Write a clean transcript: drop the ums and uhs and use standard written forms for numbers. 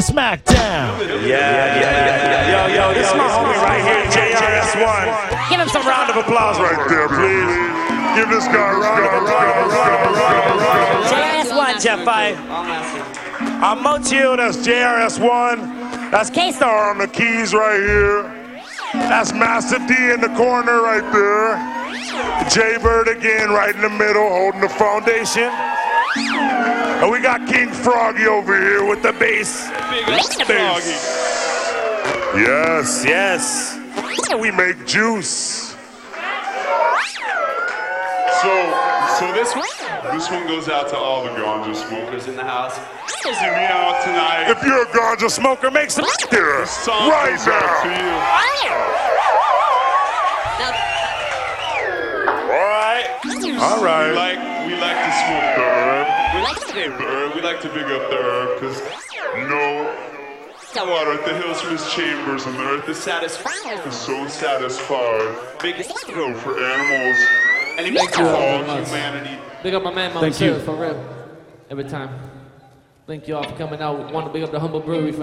Smackdown. Yo, this is my homie right here, JRS1. Give him some round of applause right there, please. Give this guy a round of applause. JRS1, Jeff 5. I'm Mochio, that's JRS1. That's K-Star on the keys right here. That's Master D in the corner right there. J-Bird again right in the middle, holding the foundation. And we got King Froggy over here with the bass. Yes. We make juice. So this one goes out to all the ganja smokers in the house. Hear me out tonight. If you're a ganja smoker, make some here right now. All right. We like to smoke the herb. We like to big up the herb because water at the hills from his chambers, and the earth is satisfied. Is so satisfied. Big go for animals. And he makes all humanity. Big up my man, Mama Sarah, for real. Every time. Thank you all for coming out. Want to big up the Humble Brewery.